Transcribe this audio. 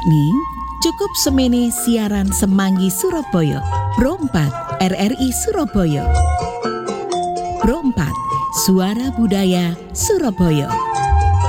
sakni cukup semene siaran Semanggi Surabaya Pro 4 RRI Surabaya. Pro 4 Suara Budaya Surabaya.